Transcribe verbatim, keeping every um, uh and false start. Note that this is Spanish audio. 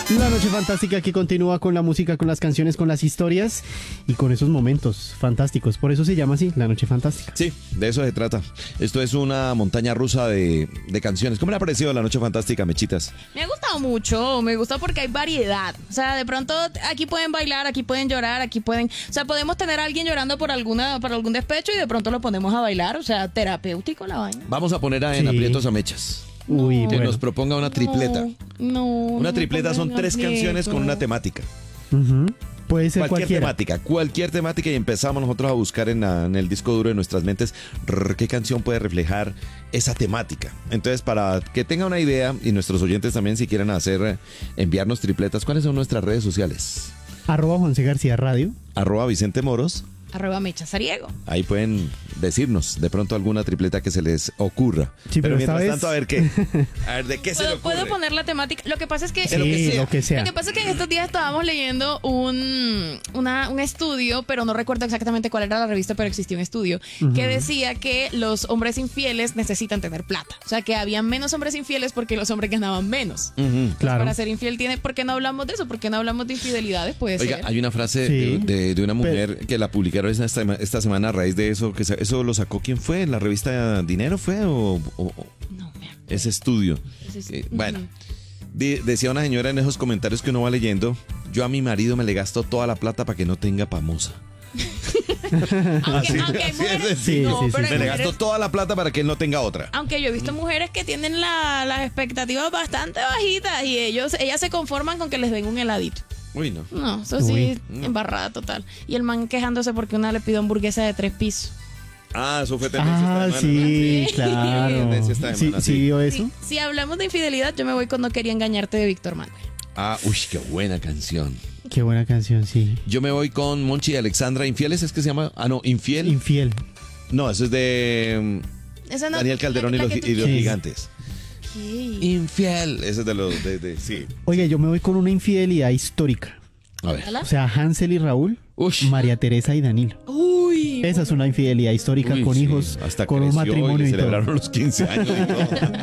La noche fantástica que continúa con la música, con las canciones, con las historias y con esos momentos fantásticos. Por eso se llama así, la noche fantástica. Sí, de eso se trata. Esto es una montaña rusa de, de canciones. ¿Cómo le ha parecido la noche fantástica, Mechitas? Me ha gustado mucho, me gusta porque hay variedad. O sea, de pronto aquí pueden bailar, aquí pueden llorar, aquí pueden... O sea, podemos tener a alguien llorando por alguna por algún despecho y de pronto lo ponemos a bailar. O sea, terapéutico la vaina. Vamos a poner a, en Sí. aprietos a Mechas. Uy, No. Que bueno. nos proponga una tripleta. No, no. Una no tripleta me son pongan tres aprieto. canciones con una temática. Ujú. Puede ser Cualquier cualquiera. temática, cualquier temática y empezamos nosotros a buscar en, la- en el disco duro de nuestras mentes rrr, qué canción puede reflejar esa temática. Entonces, para que tenga una idea y nuestros oyentes también si quieren hacer, eh, enviarnos tripletas, ¿cuáles son nuestras redes sociales? Arroba Juanse García Radio. Arroba Vicente Moros. Arroba Mecha Sariego. Ahí pueden decirnos de pronto alguna tripleta que se les ocurra. Sí, pero esta mientras vez- tanto, a ver qué. A ver, ¿de qué se le ¿Puedo, ocurre? puedo poner la temática? Lo que pasa es que... Sí, lo que sea. lo que sea. Lo que pasa es que en estos días estábamos leyendo un, una- un estudio, pero no recuerdo exactamente cuál era la revista, pero existía un estudio que decía que los hombres infieles necesitan tener plata. O sea, que había menos hombres infieles porque los hombres ganaban menos. Ujú. Claro. Para ser infiel tiene... ¿Por qué no hablamos de eso? ¿Por qué no hablamos de infidelidades? Puede Oiga, ser. hay una frase Sí. de, de- de una mujer que la publicaron esta, esta semana a raíz de eso. Que se- ¿Eso lo sacó quién fue? ¿En la revista Dinero fue? ¿O, o- o No, me acuerdo. ese estudio? Ese es- Eh, bueno, Ujú. di- decía una señora en esos comentarios que uno va leyendo: yo a mi marido me le gasto toda la plata para que no tenga pamosa. Aunque, Así- aunque hay así es mujeres... sencillo. no, Sí, sí, pero sí. hay Me le mujeres- gasto toda la plata para que él no tenga otra. Aunque yo he visto mujeres que tienen la- las expectativas bastante bajitas y ellos, ellas se conforman con que les den un heladito. Uy, no. No, eso sí, Uy. embarrada total. Y el man quejándose porque una le pidió hamburguesa de tres pisos. Ah, eso fue tendencia Ah, esta semana, sí, Sí. claro. Tendencia esta Sí, semana, sí sí. vio eso. Sí, si hablamos de infidelidad, yo me voy con No quería engañarte de Víctor Manuel. ¿no? Ah, uy, qué buena canción. Qué buena canción, sí. Yo me voy con Monchi y Alexandra. ¿Infieles es que se llama? Ah, no, Infiel. Infiel. No, eso es de mm, Esa no- Daniel Calderón la- y la los, que tú y los quieres. gigantes. Sí. Infiel. Ese es de los de, de- sí. Oye, yo me voy con una infidelidad histórica. A ver. ¿Hola? O sea, Hansel y Raúl, Ush. María Teresa y Danilo. Uy. Esa es una infidelidad histórica Uy, con sí, hijos, hasta con un creció y matrimonio le y todo. celebraron los quince años y todo.